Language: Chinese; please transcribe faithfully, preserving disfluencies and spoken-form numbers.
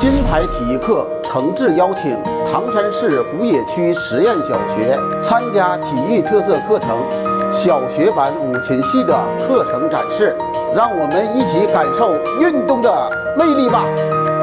金牌体育课诚挚邀请唐山市古冶区实验小学参加体育特色课程小学版五禽戏的课程展示，让我们一起感受运动的魅力吧。